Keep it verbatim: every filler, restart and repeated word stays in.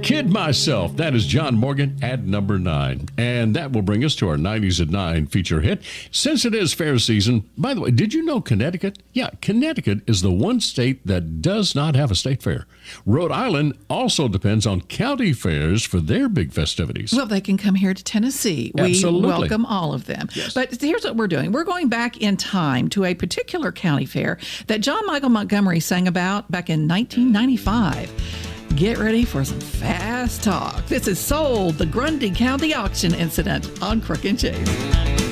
Kid Myself. That is John Morgan at number nine. And that will bring us to our nineties at nine feature hit. Since it is fair season, by the way, did you know Connecticut? Yeah, Connecticut is the one state that does not have a state fair. Rhode Island also depends on county fairs for their big festivities. Well, they can come here to Tennessee. Absolutely. We welcome all of them. Yes. But here's what we're doing. We're going back in time to a particular county fair that John Michael Montgomery sang about back in nineteen ninety-five. Get ready for some fast talk. This is Sold, the Grundy County Auction Incident on Crook and Chase.